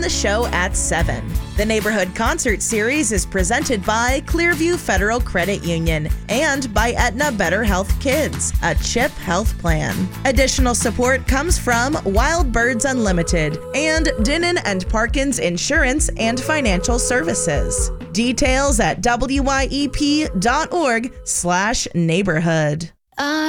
The show at 7. The Neighborhood Concert Series is presented by Clearview Federal Credit Union and by Aetna Better Health Kids, a CHIP health plan. Additional support comes from Wild Birds Unlimited and Dinnan and Parkins Insurance and Financial Services. Details at wyep.org/neighborhood.